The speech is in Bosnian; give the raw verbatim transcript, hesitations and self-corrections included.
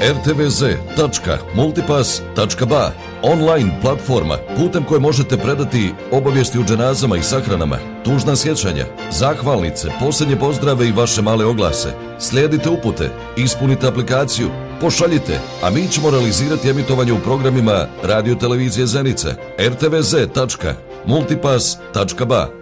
er te ve ze tačka multipass tačka ba, online platforma putem koje možete predati obavijesti o dženazama i sahranama, tužna sjećanja, zahvalnice, posljednje pozdrave i vaše male oglase. Slijedite upute, ispunite aplikaciju, pošaljite, a mi ćemo realizirati emitovanje u programima Radio Televizije Zenica. er te ve ze tačka multipass tačka ba.